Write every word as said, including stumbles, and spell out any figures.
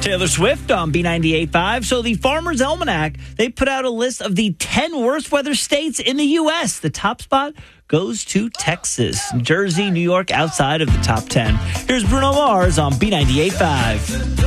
Taylor Swift on B ninety-eight point five. So the Farmer's Almanac, they put out a list of the ten worst weather states in the U S. The top spot goes to Texas, Jersey, New York, outside of the top ten. Here's Bruno Mars on B ninety-eight point five.